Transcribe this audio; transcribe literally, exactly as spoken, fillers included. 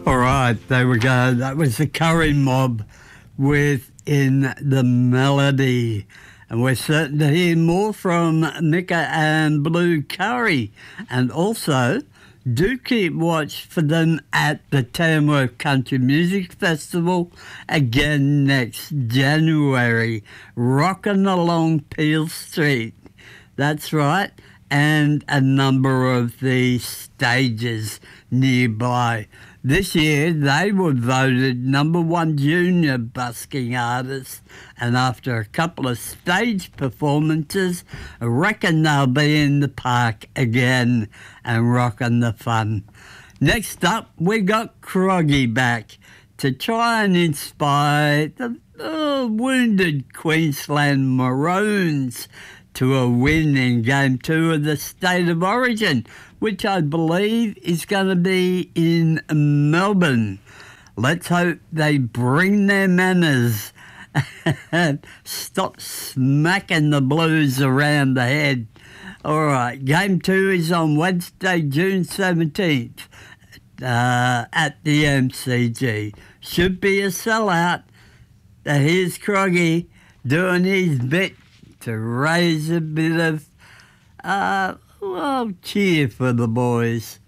All right, there we go. That was the Curry Mob with In the Melody. And we're certain to hear more from Mika and Blue Curry. And also, do keep watch for them at the Tamworth Country Music Festival again next January, rocking along Peel Street. That's right, and a number of the stages nearby. This year, they were voted number one junior busking artist, and after a couple of stage performances, I reckon they'll be in the park again and rocking the fun. Next up, we got Croggy back to try and inspire the uh, wounded Queensland Maroons to a win in Game two of the State of Origin, which I believe is going to be in Melbourne. Let's hope they bring their manners and stop smacking the Blues around the head. All right, Game two is on Wednesday, June seventeenth uh, at the M C G. Should be a sellout. Uh, here's Croggy doing his bit to raise a bit of, uh, well, cheer for the boys.